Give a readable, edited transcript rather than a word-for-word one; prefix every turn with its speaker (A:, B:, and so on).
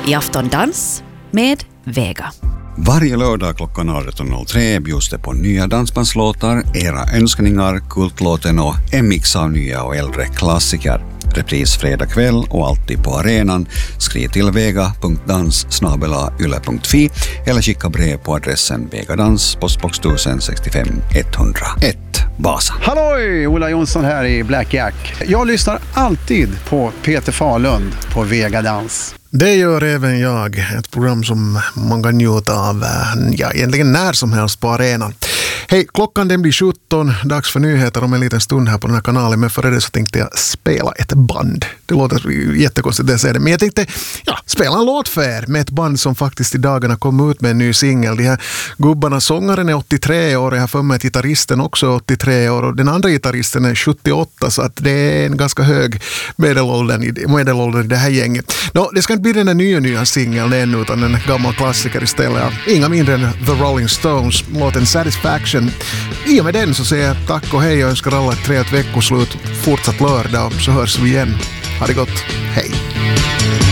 A: i Afton Dans med Vega.
B: Varje lördag klockan 18.03 bjuds det på nya dansbandslåtar, era önskningar, kultlåten och en mix av nya och äldre klassiker. Repris fredag kväll och alltid på arenan. Skriv till vega.dans@yle.fi eller skicka brev på adressen Vegadans, postbox 1065 101 Vasa.
C: Halloj! Ola Jonsson här i Black Jack. Jag lyssnar alltid på Peter Falund på Vegadans.
D: Det gör även jag. Ett program som man kan njuta av egentligen när som helst på arenan. Hej, klockan den blir 17. Dags för nyheter om en liten stund här på den här kanalen. Men före det så tänkte jag spela ett band. Det låter jättekonstigt att säga det. Men jag tänkte spela en låt för er med ett band som faktiskt i dagarna kom ut med en ny singel. De här gubbarna, sångaren är 83 år. Jag har för mig att gitarristen också är 83 år. Och den andra gitarristen är 78. Så att det är en ganska hög medelålder i det här gänget. Det ska inte bli den där nya singeln ännu utan en gammal klassiker istället. Inga mindre än The Rolling Stones. Låten Satisfaction. I och med den så säger jag tack och hej och önskar alla ett trevligt veckoslut. Fortsatt lördag så hörs vi igen. Ha det gott. Hej!